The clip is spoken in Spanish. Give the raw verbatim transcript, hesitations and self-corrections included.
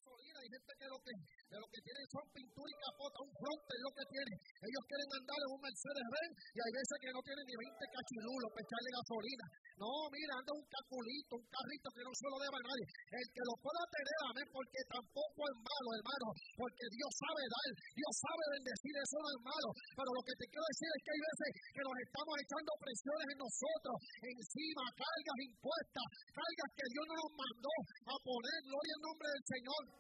gasolina, hay gente que lo que, de lo que tienen son pintura y capota, un fronte es lo que tienen. Ellos quieren andar en un Mercedes-Benz y hay veces que no tienen ni veinte cachirulos para echarle gasolina. No, mira, anda un caculito, un carrito que no se lo deba a nadie. El que lo pueda tener, amén, porque tampoco es malo, hermano, porque Dios sabe dar, Dios sabe bendecir, eso no es malo. Pero lo que te quiero decir es que hay veces que nos estamos echando presiones en nosotros, encima, cargas impuestas, cargas que Dios no nos mandó a poner. Gloria al nombre del Señor.